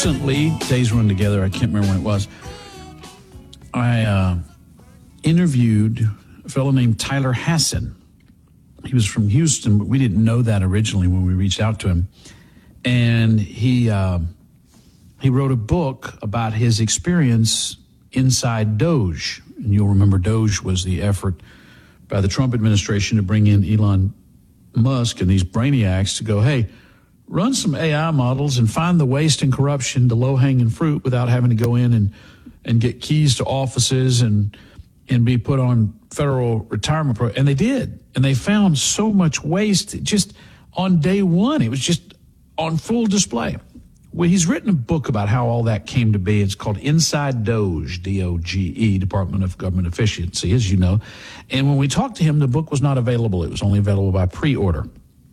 Recently, days run together, I can't remember when it was, I interviewed a fellow named Tyler Hassan. He was from Houston, but we didn't know that originally when we reached out to him. And he wrote a book about his experience inside Doge. And you'll remember Doge was the effort by the Trump administration to bring in Elon Musk and these brainiacs to go, hey, run some AI models and find the waste and corruption, the low-hanging fruit, without having to go in and get keys to offices and be put on federal retirement program. And they did. And they found so much waste just on day one. It was just on full display. Well, he's written a book about how all that came to be. It's called Inside Doge, D-O-G-E, Department of Government Efficiency, as you know. And when we talked to him, the book was not available. It was only available by pre-order.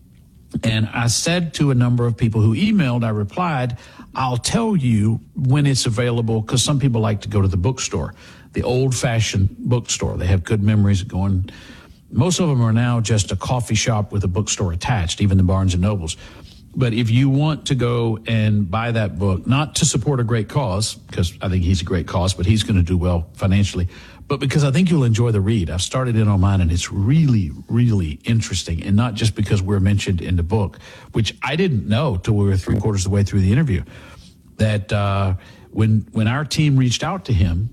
And I said to a number of people who emailed, I replied, I'll tell you when it's available, because some people like to go to the bookstore, the old-fashioned bookstore. They have good memories of going. Most of them are now just a coffee shop with a bookstore attached, even the Barnes & Nobles. But if you want to go and buy that book, not to support a great cause, because I think he's a great cause, but he's going to do well financially, but because I think you'll enjoy the read. I've started in on mine, and it's really, really interesting, and not just because we're mentioned in the book, which I didn't know till we were three-quarters of the way through the interview, that when our team reached out to him,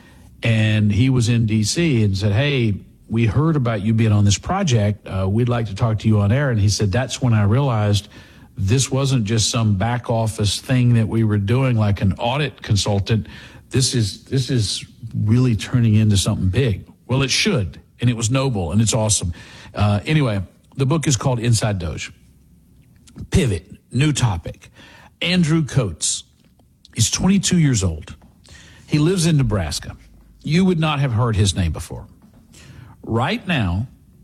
and he was in D.C. and said, hey, we heard about you being on this project. We'd like to talk to you on air. And he said, that's when I realized this wasn't just some back office thing that we were doing like an audit consultant. This is really turning into something big. Well, it should, and it was noble, and it's awesome. Anyway, the book is called Inside Doge. Pivot, new topic. Andrew Coates. He's 22 years old. He lives in Nebraska. You would not have heard his name before. Right now,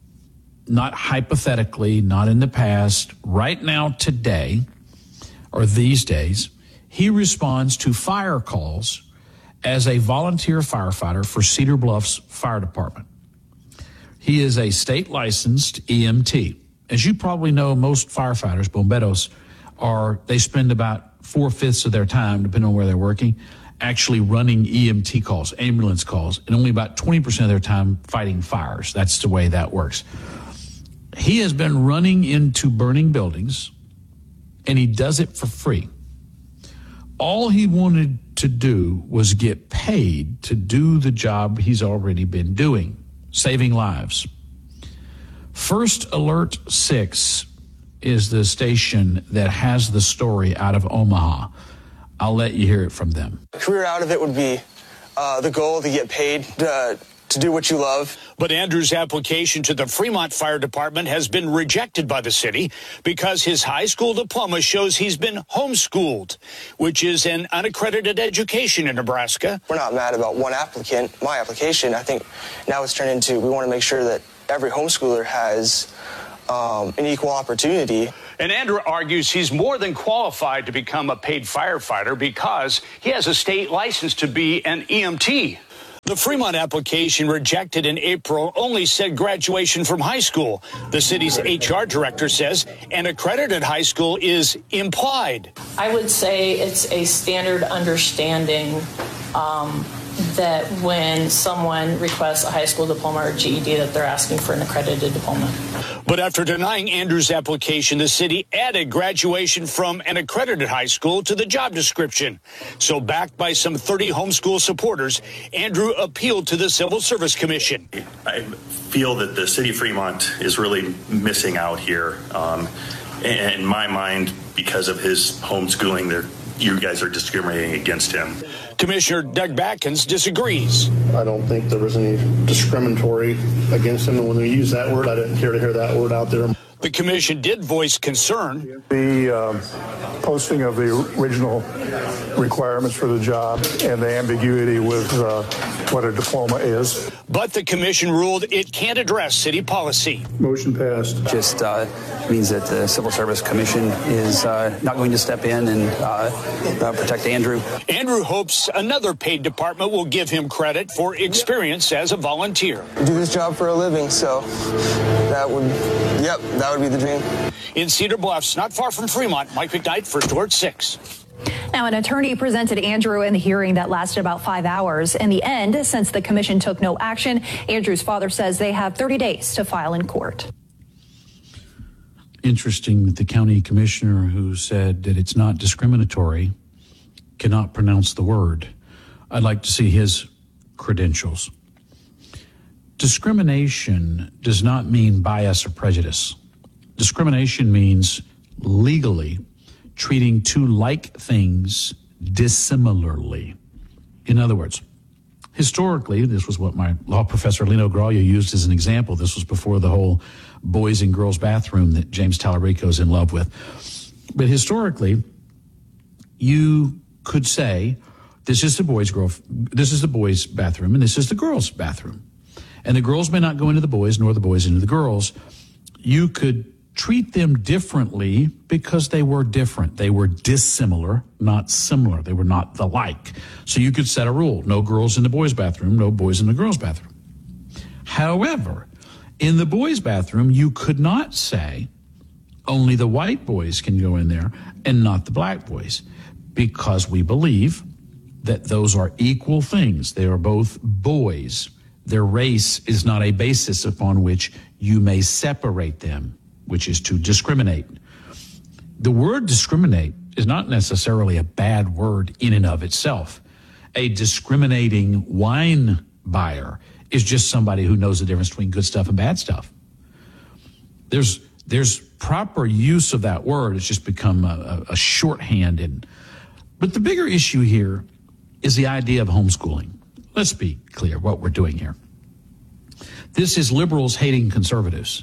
not hypothetically, not in the past, right now, today, or these days, he responds to fire calls as a volunteer firefighter for Cedar Bluffs Fire Department. He is a state-licensed EMT. As you probably know, most firefighters, bomberos, they spend about 4/5 of their time, depending on where they're working, actually running EMT calls, ambulance calls, and only about 20% of their time fighting fires. That's the way that works. He has been running into burning buildings, and he does it for free. All he wanted to do was get paid to do the job he's already been doing, saving lives. First Alert 6 is the station that has the story out of Omaha. I'll let you hear it from them. A career out of it would be the goal to get paid to do what you love. But Andrew's application to the Fremont Fire Department has been rejected by the city because his high school diploma shows he's been homeschooled, which is an unaccredited education in Nebraska. We're not mad about one applicant. My application, I think now it's turned into we want to make sure that every homeschooler has an equal opportunity. And Andrew argues he's more than qualified to become a paid firefighter because he has a state license to be an EMT. The Fremont application, rejected in April, only said graduation from high school. The city's HR director says an accredited high school is implied. I would say it's a standard understanding that when someone requests a high school diploma or GED that they're asking for an accredited diploma. But after denying Andrew's application, the city added graduation from an accredited high school to the job description. So backed by some 30 homeschool supporters, Andrew appealed to the Civil Service Commission. I feel that the city of Fremont is really missing out here. In my mind, because of his homeschooling, you guys are discriminating against him. Commissioner Doug Batkins disagrees. I don't think there was any discriminatory against him. And when we use that word, I didn't care to hear that word out there. The commission did voice concern. The posting of the original requirements for the job and the ambiguity with what a diploma is. But the commission ruled it can't address city policy. Motion passed. Just means that the Civil Service Commission is not going to step in and protect Andrew. Andrew hopes another paid department will give him credit for experience as a volunteer. I do this job for a living, so that would be the dream. In Cedar Bluffs, not far from Fremont, Mike McKnight, First Alert 6. Now, an attorney presented Andrew in the hearing that lasted about 5 hours. In the end, since the commission took no action, Andrew's father says they have 30 days to file in court. Interesting that the county commissioner who said that it's not discriminatory cannot pronounce the word. I'd like to see his credentials. Discrimination does not mean bias or prejudice. Discrimination means legally treating two like things dissimilarly. In other words, historically, this was what my law professor Lino Graglia used as an example. This was before the whole boys and girls bathroom that James Tallarico is in love with. But historically, you could say, this is the boys' bathroom, and this is the girls' bathroom. And the girls may not go into the boys, nor the boys into the girls. You could treat them differently because they were different. They were dissimilar, not similar. They were not the like. So you could set a rule: no girls in the boys' bathroom, no boys in the girls' bathroom. However, in the boys' bathroom, you could not say only the white boys can go in there and not the black boys, because we believe that those are equal things. They are both boys. Their race is not a basis upon which you may separate them, which is to discriminate. The word discriminate is not necessarily a bad word in and of itself. A discriminating wine buyer is just somebody who knows the difference between good stuff and bad stuff. There's proper use of that word. It's just become a shorthand. But the bigger issue here is the idea of homeschooling. Let's be clear what we're doing here. This is liberals hating conservatives.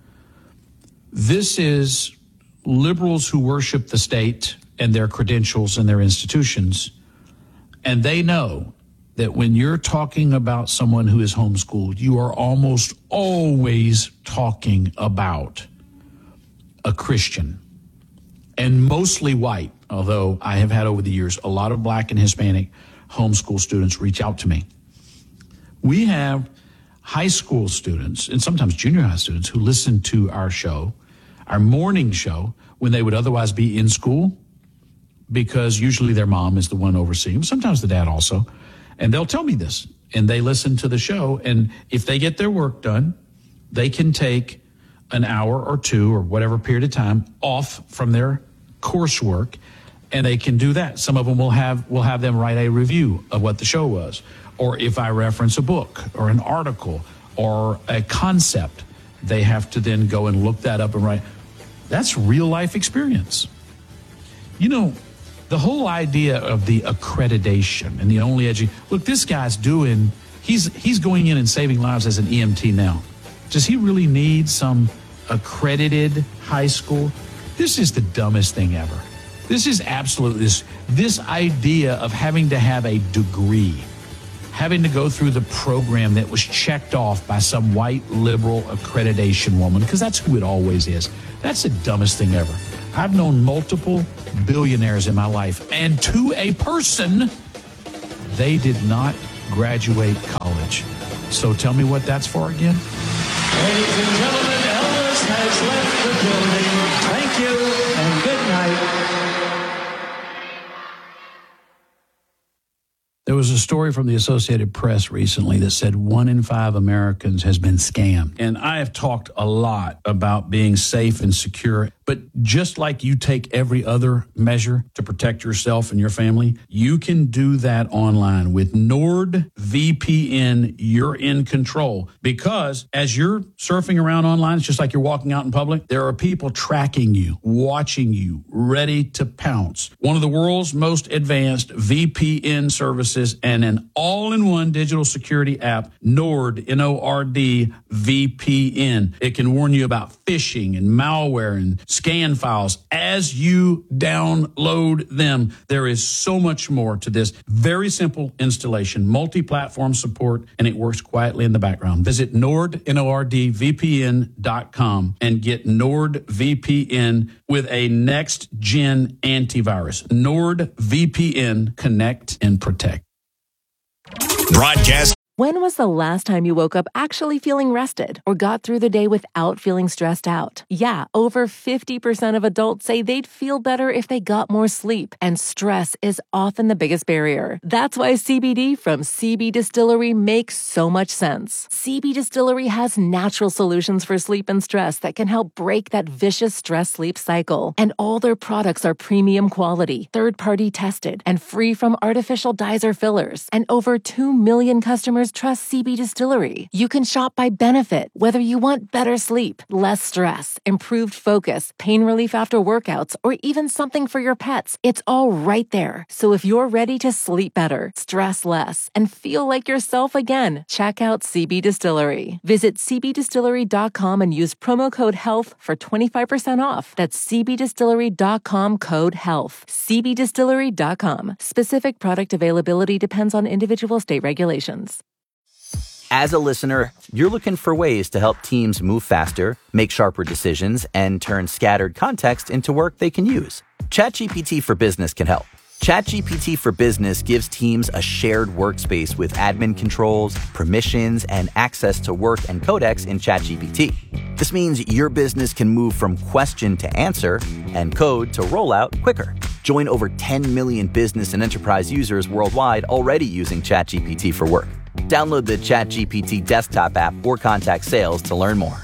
This is liberals who worship the state and their credentials and their institutions. And they know that when you're talking about someone who is homeschooled, you are almost always talking about a Christian, and mostly white, although I have had over the years a lot of black and Hispanic homeschool students reach out to me. We have high school students and sometimes junior high students who listen to our show, our morning show, when they would otherwise be in school, because usually their mom is the one overseeing, sometimes the dad also. And they'll tell me this, and they listen to the show, and if they get their work done, they can take an hour or two or whatever period of time off from their coursework, and they can do that. Some of them will have them write a review of what the show was, or if I reference a book or an article or a concept, they have to then go and look that up and write. That's real life experience. You know, the whole idea of the accreditation and the only look, this guy's he's going in and saving lives as an EMT now. Does he really need some accredited high school? This is the dumbest thing ever. This is absolutely this idea of having to have a degree, having to go through the program that was checked off by some white liberal accreditation woman, because that's who it always is. That's the dumbest thing ever. I've known multiple billionaires in my life, and to a person, they did not graduate college. So tell me what that's for again. Ladies and gentlemen, Elvis has left the building. Thank you and good night. There was a story from the Associated Press recently that said 1 in 5 Americans has been scammed. And I have talked a lot about being safe and secure. But just like you take every other measure to protect yourself and your family, you can do that online. With NordVPN, you're in control. Because as you're surfing around online, it's just like you're walking out in public. There are people tracking you, watching you, ready to pounce. One of the world's most advanced VPN services and an all-in-one digital security app, Nord, N-O-R-D, VPN. It can warn you about phishing and malware and scan files as you download them. There is so much more to this. Very simple installation, multi-platform support, and it works quietly in the background. Visit Nord, NORDVPN.com and get NordVPN with a next-gen antivirus. NordVPN, connect and protect. Broadcast When was the last time you woke up actually feeling rested or got through the day without feeling stressed out? Yeah, over 50% of adults say they'd feel better if they got more sleep, and stress is often the biggest barrier. That's why CBD from CB Distillery makes so much sense. CB Distillery has natural solutions for sleep and stress that can help break that vicious stress-sleep cycle. And all their products are premium quality, third-party tested, and free from artificial dyes or fillers. And over 2 million customers trust CB Distillery. You can shop by benefit, whether you want better sleep, less stress, improved focus, pain relief after workouts, or even something for your pets. It's all right there. So if you're ready to sleep better, stress less, and feel like yourself again, check out CB Distillery. Visit cbdistillery.com and use promo code HEALTH for 25% off. That's cbdistillery.com, code HEALTH. cbdistillery.com. Specific product availability depends on individual state regulations. As a listener, you're looking for ways to help teams move faster, make sharper decisions, and turn scattered context into work they can use. ChatGPT for Business can help. ChatGPT for Business gives teams a shared workspace with admin controls, permissions, and access to work and codecs in ChatGPT. This means your business can move from question to answer and code to rollout quicker. Join over 10 million business and enterprise users worldwide already using ChatGPT for work. Download the ChatGPT desktop app or contact sales to learn more.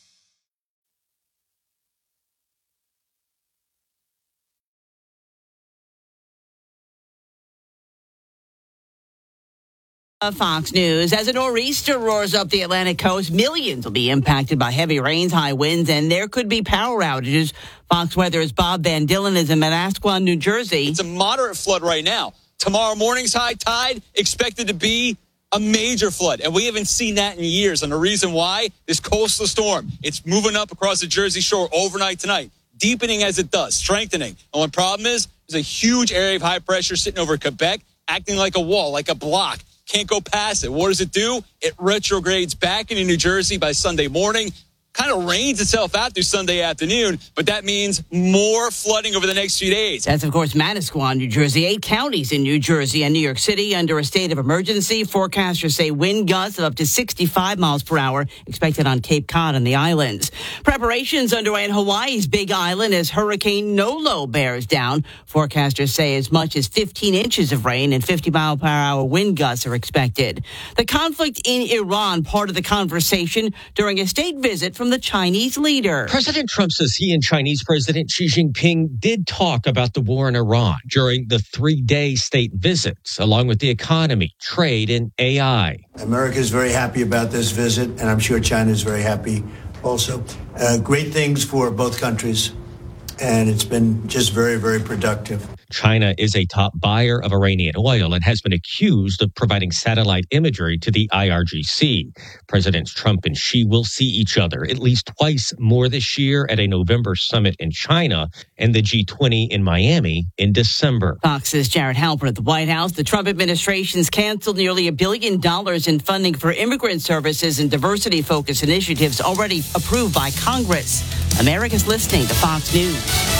Fox News. As a nor'easter roars up the Atlantic coast, millions will be impacted by heavy rains, high winds, and there could be power outages. Fox Weather's Bob Van Dillen is in Manasquan, New Jersey. It's a moderate flood right now. Tomorrow morning's high tide expected to be a major flood, and we haven't seen that in years. And the reason why, this coastal storm, it's moving up across the Jersey Shore overnight tonight, deepening as it does, strengthening. And the problem is, there's a huge area of high pressure sitting over Quebec, acting like a wall, like a block. Can't go past it. What does it do? It retrogrades back into New Jersey by Sunday morning. Kind of rains itself out through Sunday afternoon, but that means more flooding over the next few days. That's, of course, Manasquan, New Jersey. 8 counties in New Jersey and New York City under a state of emergency. Forecasters say wind gusts of up to 65 miles per hour expected on Cape Cod and the islands. Preparations underway in Hawaii's Big Island as Hurricane Nolo bears down. Forecasters say as much as 15 inches of rain and 50-mile-per-hour wind gusts are expected. The conflict in Iran, part of the conversation during a state visit from the Chinese leader. President Trump says he and Chinese President Xi Jinping did talk about the war in Iran during the 3-day state visits, along with the economy, trade, and AI. America is very happy about this visit, and I'm sure China is very happy also. Great things for both countries, and it's been just very, very productive. China is a top buyer of Iranian oil and has been accused of providing satellite imagery to the IRGC. Presidents Trump and Xi will see each other at least twice more this year at a November summit in China and the G20 in Miami in December. Fox's Jared Halpern at the White House. The Trump administration's canceled nearly $1 billion in funding for immigrant services and diversity-focused initiatives already approved by Congress. America's listening to Fox News.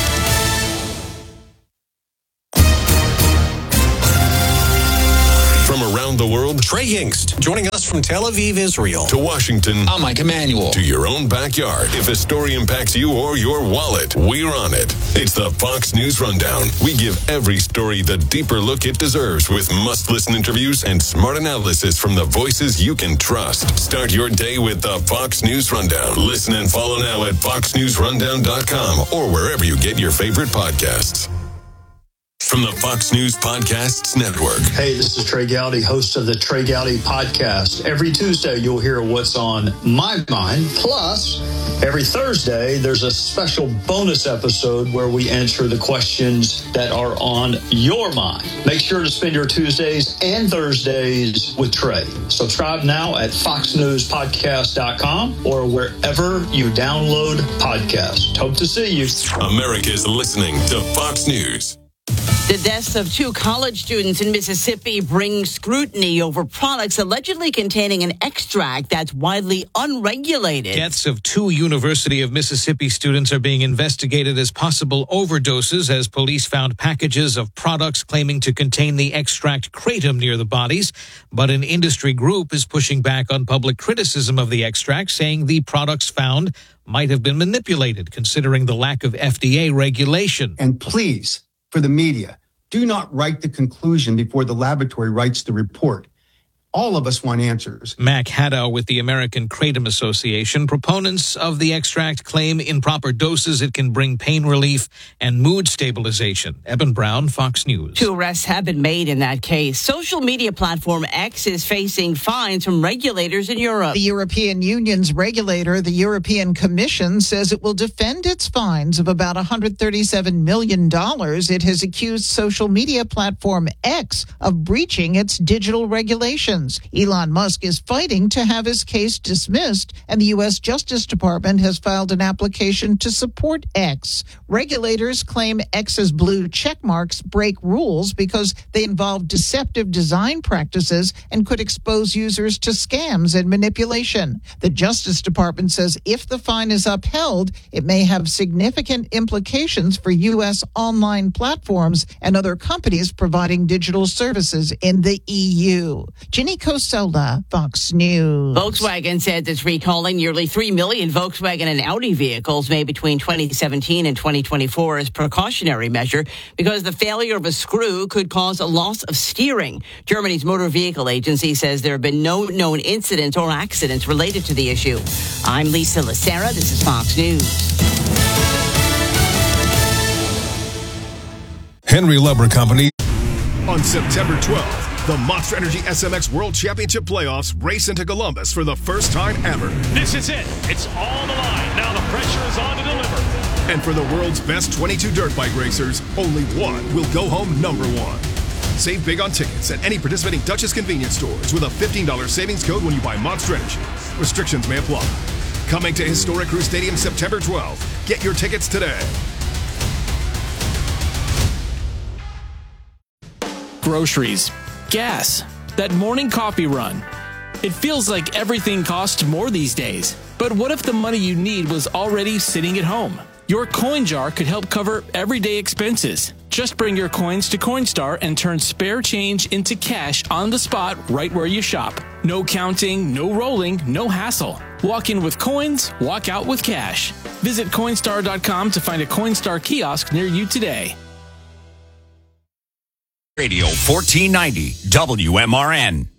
From around the world, Trey Yingst, joining us from Tel Aviv, Israel, to Washington. I'm Mike Emanuel. To your own backyard. If a story impacts you or your wallet, we're on it. It's the Fox News Rundown. We give every story the deeper look it deserves with must-listen interviews and smart analysis from the voices you can trust. Start your day with the Fox News Rundown. Listen and follow now at foxnewsrundown.com or wherever you get your favorite podcasts. From the Fox News Podcasts Network. Hey, this is Trey Gowdy, host of the Trey Gowdy Podcast. Every Tuesday, you'll hear what's on my mind. Plus, every Thursday, there's a special bonus episode where we answer the questions that are on your mind. Make sure to spend your Tuesdays and Thursdays with Trey. Subscribe now at foxnewspodcast.com or wherever you download podcasts. Hope to see you. America's listening to Fox News. The deaths of 2 college students in Mississippi bring scrutiny over products allegedly containing an extract that's widely unregulated. Deaths of 2 University of Mississippi students are being investigated as possible overdoses as police found packages of products claiming to contain the extract kratom near the bodies. But an industry group is pushing back on public criticism of the extract, saying the products found might have been manipulated, considering the lack of FDA regulation. And please, for the media, do not write the conclusion before the laboratory writes the report. All of us want answers. Mac Haddow with the American Kratom Association. Proponents of the extract claim in proper doses it can bring pain relief and mood stabilization. Eben Brown, Fox News. 2 arrests have been made in that case. Social media platform X is facing fines from regulators in Europe. The European Union's regulator, the European Commission, says it will defend its fines of about $137 million. It has accused social media platform X of breaching its digital regulations. Elon Musk is fighting to have his case dismissed, and the U.S. Justice Department has filed an application to support X. Regulators claim X's blue check marks break rules because they involve deceptive design practices and could expose users to scams and manipulation. The Justice Department says if the fine is upheld, it may have significant implications for U.S. online platforms and other companies providing digital services in the EU. Ginny Cosola, Fox News. Volkswagen said it's recalling nearly 3 million Volkswagen and Audi vehicles made between 2017 and 2024 as precautionary measure because the failure of a screw could cause a loss of steering. Germany's motor vehicle agency says there have been no known incidents or accidents related to the issue. I'm Lisa Lacera. This is Fox News. Henry Lubber Company. On September 12th, the Monster Energy SMX World Championship Playoffs race into Columbus for the first time ever. This is it. It's all on the line. Now the pressure is on to deliver. And for the world's best 22 dirt bike racers, only one will go home number 1. Save big on tickets at any participating Dutchess convenience stores with a $15 savings code when you buy Monster Energy. Restrictions may apply. Coming to Historic Crew Stadium September 12th. Get your tickets today. Groceries, gas, that morning coffee run. It feels like everything costs more these days. But what if the money you need was already sitting at home? Your coin jar could help cover everyday expenses. Just bring your coins to Coinstar and turn spare change into cash on the spot right where you shop. No counting, no rolling, no hassle. Walk in with coins, walk out with cash. Visit Coinstar.com to find a Coinstar kiosk near you today. Radio 1490 WMRN.